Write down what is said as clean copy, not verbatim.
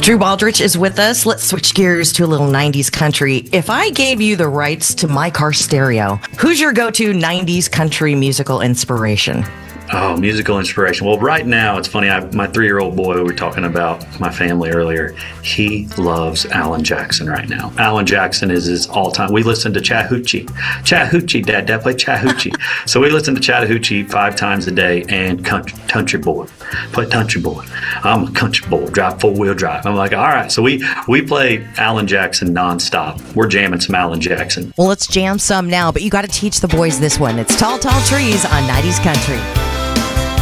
Drew Baldrich is with us. Let's switch gears to a little 90s country. If I gave you the rights to my car stereo, who's your go-to 90s country musical inspiration? Oh, musical inspiration. Well, right now, it's funny. My 3-year-old boy, we were talking about my family earlier. He loves Alan Jackson right now. Alan Jackson is his all-time. We listen to Chattahoochee. Chattahoochee, Dad play Chattahoochee. So we listen to Chattahoochee 5 times a day and Country Boy. Play Country Boy. I'm a country boy, drive 4-wheel drive. I'm like, all right. So we play Alan Jackson nonstop. We're jamming some Alan Jackson. Well, let's jam some now, but you got to teach the boys this one. It's Tall, Tall Trees on 90s Country.